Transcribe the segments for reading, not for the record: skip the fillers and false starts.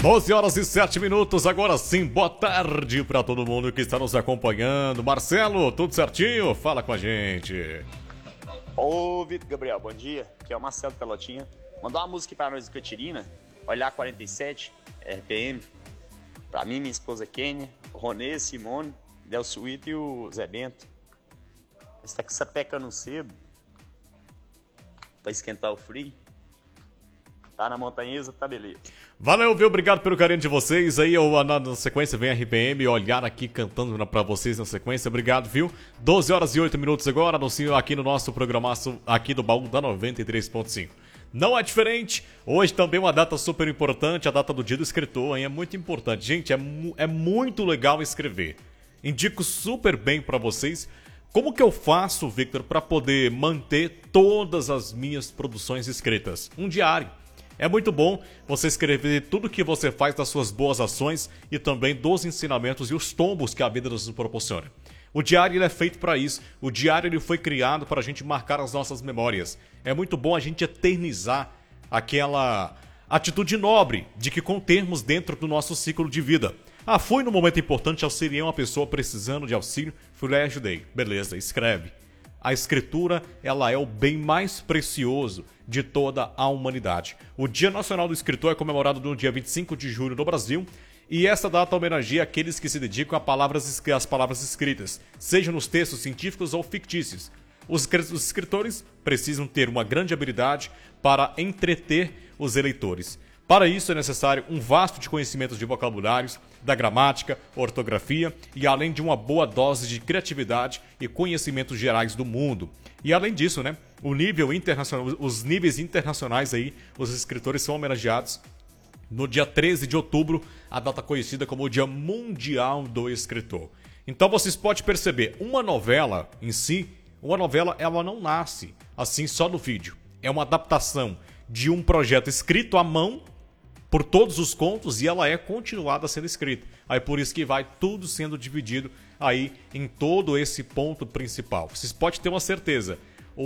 12 horas e 7 minutos, agora sim, boa tarde para todo mundo que está nos acompanhando. Marcelo, tudo certinho? Fala com a gente. Ô, Vitor Gabriel, bom dia. Aqui é o Marcelo Pelotinha. Mandou uma música para nós do Catirina, Olhar 47, RPM. Pra mim, minha esposa Kênia, Ronê, Simone, Del Suíto e o Zé Bento. Você tá com essa peca no cedo pra esquentar o frio. Tá na montanhesa, tá beleza. Valeu, viu? Obrigado pelo carinho de vocês. Aí, na sequência, vem a RPM, Olhar aqui cantando pra vocês na sequência. Obrigado, viu? 12 horas e 8 minutos agora, anuncio aqui no nosso programaço aqui do Baú da 93.5. Não é diferente. Hoje também uma data super importante, a data do Dia do Escritor, hein? É muito importante. Gente, é muito legal escrever. Indico super bem pra vocês. Como que eu faço, Victor, pra poder manter todas as minhas produções escritas? Um diário. É muito bom você escrever tudo que você faz das suas boas ações e também dos ensinamentos e os tombos que a vida nos proporciona. O diário ele é feito para isso. O diário ele foi criado para a gente marcar as nossas memórias. É muito bom a gente eternizar aquela atitude nobre de que contermos dentro do nosso ciclo de vida. Ah, fui num momento importante, auxiliei uma pessoa precisando de auxílio, fui lá e ajudei. Beleza, escreve. A escritura, ela é o bem mais precioso de toda a humanidade. O Dia Nacional do Escritor é comemorado no dia 25 de julho no Brasil e essa data homenageia aqueles que se dedicam às palavras escritas, seja nos textos científicos ou fictícios. Os escritores precisam ter uma grande habilidade para entreter os eleitores. Para isso é necessário um vasto de conhecimentos de vocabulários, da gramática, ortografia e além de uma boa dose de criatividade e conhecimentos gerais do mundo. E além disso, né, o nível internacional, os níveis internacionais aí, os escritores são homenageados no dia 13 de outubro, a data conhecida como o Dia Mundial do Escritor. Então vocês podem perceber, uma novela em si, uma novela ela não nasce assim só no vídeo. É uma adaptação de um projeto escrito à mão por todos os contos e ela é continuada sendo escrita. Aí por isso que vai tudo sendo dividido aí em todo esse ponto principal. Vocês podem ter uma certeza,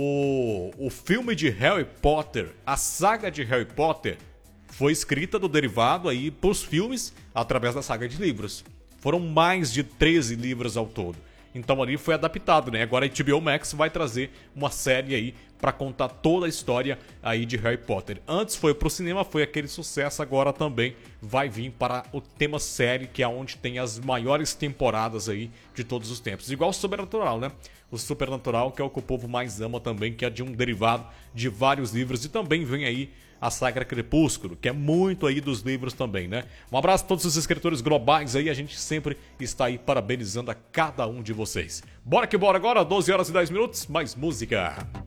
o filme de Harry Potter, a saga de Harry Potter, foi escrita do derivado aí pros filmes através da saga de livros. Foram mais de 13 livros ao todo. Então ali foi adaptado, né? Agora a HBO Max vai trazer uma série aí pra contar toda a história aí de Harry Potter. Antes foi pro cinema, foi aquele sucesso, agora também vai vir para o tema série, que é onde tem as maiores temporadas aí de todos os tempos. Igual o Supernatural, né? O Supernatural, que é o que o povo mais ama também, que é de um derivado de vários livros. E também vem aí a saga Crepúsculo, que é muito aí dos livros também, né? Um abraço a todos os escritores globais aí, a gente sempre está aí parabenizando a cada um de vocês. Bora que bora agora, 12 horas e 10 minutos, mais música.